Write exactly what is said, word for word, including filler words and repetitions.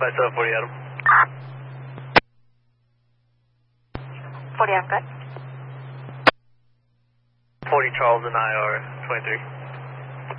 five seven forty Adam. forty, I'm good. forty Charles and I are twenty-three.